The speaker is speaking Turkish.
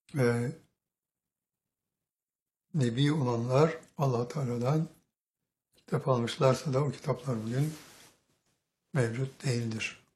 ve Nebi olanlar Allah Teala'dan kitap almışlarsa da o kitaplar bugün mevcut değildir.